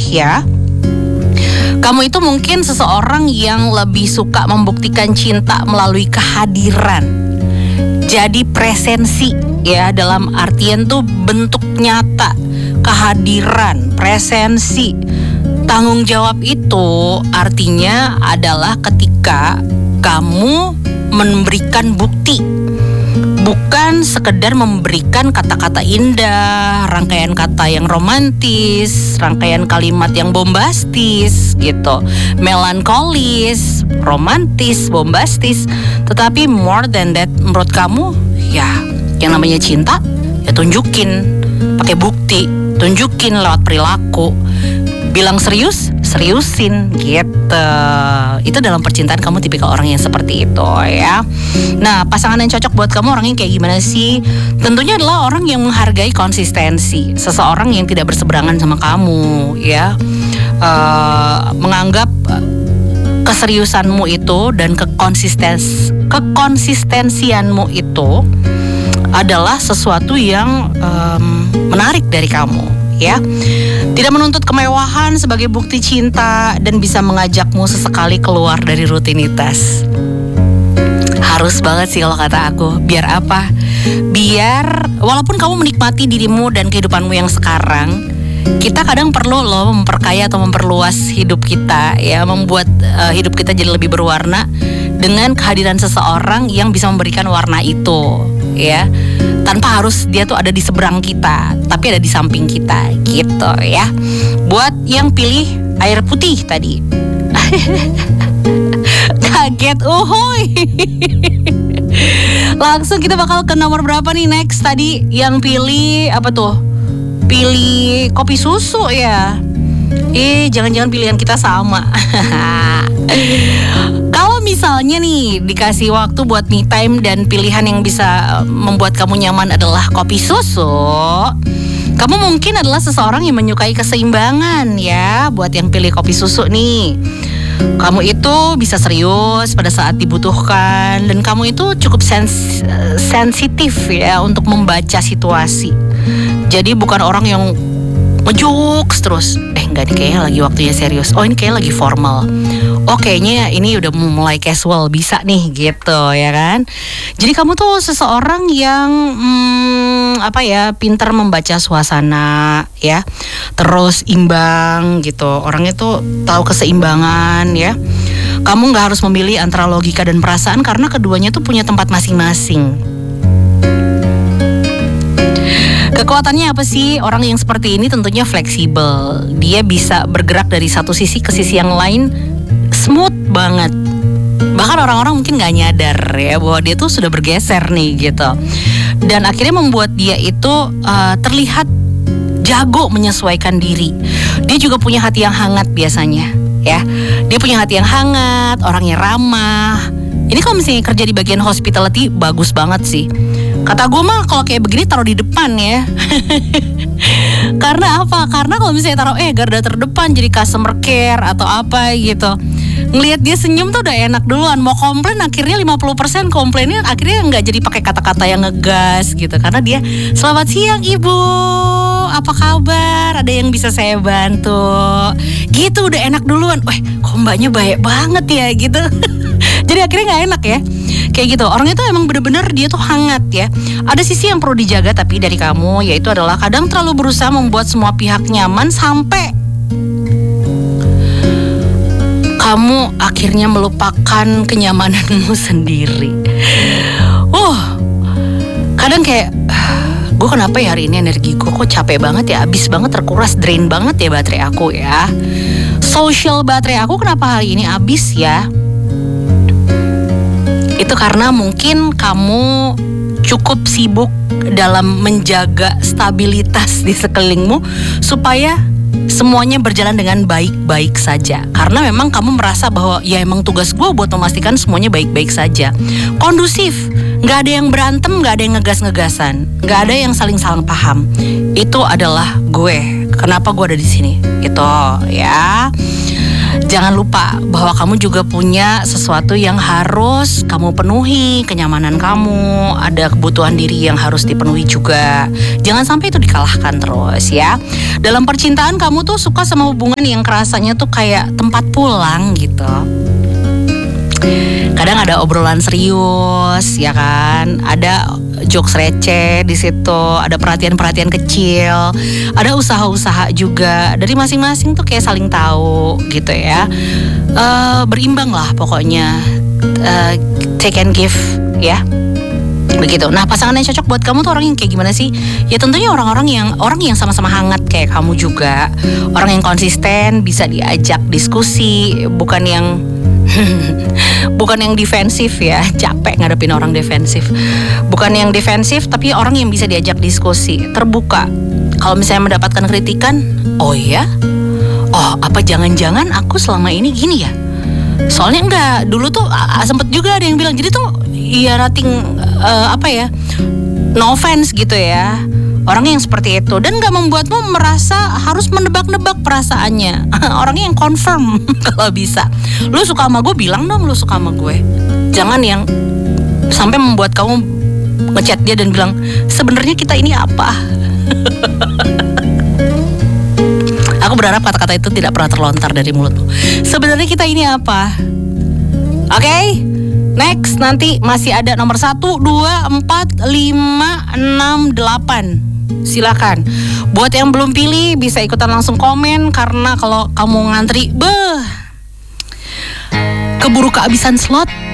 ya. Kamu itu mungkin seseorang yang lebih suka membuktikan cinta melalui kehadiran. Jadi presensi ya, dalam artian tuh bentuk nyata, kehadiran, presensi. Tanggung jawab itu artinya adalah ketika kamu memberikan bukti, bukan sekedar memberikan kata-kata indah, rangkaian kata yang romantis, rangkaian kalimat yang bombastis gitu, melankolis, romantis, bombastis. Tetapi more than that, menurut kamu ya yang namanya cinta ya tunjukin pakai bukti, tunjukin lewat perilaku. Bilang serius, seriusin gitu. Itu dalam percintaan kamu tipikal orang yang seperti itu ya. Nah, pasangan yang cocok buat kamu orangnya kayak gimana sih? Tentunya adalah orang yang menghargai konsistensi, seseorang yang tidak berseberangan sama kamu ya. Menganggap keseriusanmu itu dan kekonsistensianmu itu adalah sesuatu yang menarik dari kamu ya. Tidak menuntut kemewahan sebagai bukti cinta dan bisa mengajakmu sesekali keluar dari rutinitas. Harus banget sih kalau kata aku. Biar apa? Biar walaupun kamu menikmati dirimu dan kehidupanmu yang sekarang, kita kadang perlu loh memperkaya atau memperluas hidup kita ya, membuat hidup kita jadi lebih berwarna dengan kehadiran seseorang yang bisa memberikan warna itu ya. Tanpa harus dia tuh ada di seberang kita, tapi ada di samping kita gitu ya. Buat yang pilih air putih tadi kaget, uhuy. Langsung kita bakal ke nomor berapa nih next? Tadi yang pilih apa tuh? Pilih kopi susu ya. Jangan-jangan pilihan kita sama. Kalau misalnya nih dikasih waktu buat me time dan pilihan yang bisa membuat kamu nyaman adalah kopi susu, kamu mungkin adalah seseorang yang menyukai keseimbangan ya. Buat yang pilih kopi susu nih, kamu itu bisa serius pada saat dibutuhkan, dan kamu itu cukup sensitif ya untuk membaca situasi. Jadi bukan orang yang ngejokes terus. Enggak, ini kayaknya lagi waktunya serius. Oh, ini kayaknya lagi formal. Oh, kayaknya ini udah mulai casual, bisa nih gitu ya kan. Jadi kamu tuh seseorang yang pintar membaca suasana ya. Terus imbang gitu. Orangnya tuh tahu keseimbangan ya. Kamu gak harus memilih antara logika dan perasaan karena keduanya tuh punya tempat masing-masing. Kekuatannya apa sih? Orang yang seperti ini tentunya fleksibel. Dia bisa bergerak dari satu sisi ke sisi yang lain smooth banget. Bahkan orang-orang mungkin gak nyadar ya bahwa dia tuh sudah bergeser nih gitu. Dan akhirnya membuat dia itu terlihat jago menyesuaikan diri. Dia juga punya hati yang hangat biasanya ya. Dia punya hati yang hangat, orangnya ramah. Ini kalau misalnya kerja di bagian hospitality bagus banget sih. Kata gue mah kalau kayak begini taruh di depan ya. Karena apa? Karena kalau misalnya taruh garda terdepan jadi customer care atau apa gitu, ngelihat dia senyum tuh udah enak duluan. Mau komplain akhirnya 50% komplainnya akhirnya nggak jadi pakai kata-kata yang ngegas gitu. Karena dia, selamat siang ibu, apa kabar? Ada yang bisa saya bantu? Gitu udah enak duluan. Kok mbaknya baik banget ya gitu. Jadi akhirnya nggak enak ya. Kayak gitu, orangnya tuh emang bener-bener dia tuh hangat ya. Ada sisi yang perlu dijaga tapi dari kamu, yaitu adalah kadang terlalu berusaha membuat semua pihak nyaman sampai kamu akhirnya melupakan kenyamananmu sendiri. Kadang kayak gue kenapa ya hari ini energi gue kok capek banget ya, habis banget, terkuras, drain banget ya baterai aku ya. Social baterai aku kenapa hari ini habis ya? Itu karena mungkin kamu cukup sibuk dalam menjaga stabilitas di sekelilingmu supaya semuanya berjalan dengan baik-baik saja. Karena memang kamu merasa bahwa ya emang tugas gue buat memastikan semuanya baik-baik saja, kondusif, gak ada yang berantem, gak ada yang ngegas-ngegasan, gak ada yang saling paham. Itu adalah gue. Kenapa gue ada di sini gitu ya. Jangan lupa bahwa kamu juga punya sesuatu yang harus kamu penuhi, kenyamanan kamu, ada kebutuhan diri yang harus dipenuhi juga. Jangan sampai itu dikalahkan terus ya. Dalam percintaan kamu tuh suka sama hubungan yang kerasanya tuh kayak tempat pulang gitu. Kadang ada obrolan serius, ya kan? Ada jokes receh di situ, ada perhatian-perhatian kecil, ada usaha-usaha juga dari masing-masing tuh kayak saling tahu gitu ya. Berimbang lah pokoknya, take and give ya. Begitu. Nah, pasangan yang cocok buat kamu tuh orang yang kayak gimana sih? Ya tentunya orang yang sama-sama hangat kayak kamu juga. Orang yang konsisten, bisa diajak diskusi, bukan yang bukan yang defensif ya, capek ngadepin orang defensif. Bukan yang defensif, tapi orang yang bisa diajak diskusi, terbuka. Kalau misalnya mendapatkan kritikan, oh iya? Oh, apa jangan-jangan aku selama ini gini ya? Soalnya enggak, dulu tuh sempet juga ada yang bilang, jadi tuh ya nothing, no offense gitu ya. Orang yang seperti itu, dan gak membuatmu merasa harus menebak-nebak perasaannya. Orangnya yang confirm kalau bisa. Lu suka sama gue, bilang dong lu suka sama gue. Jangan yang sampai membuat kamu ngechat dia dan bilang, sebenarnya kita ini apa? Aku berharap kata-kata itu tidak pernah terlontar dari mulutmu. Sebenarnya kita ini apa? Oke? Next, nanti masih ada nomor 1, 2, 4, 5, 6, 8. Silakan. Buat yang belum pilih bisa ikutan langsung komen, karena kalau kamu ngantri, keburu kehabisan slot.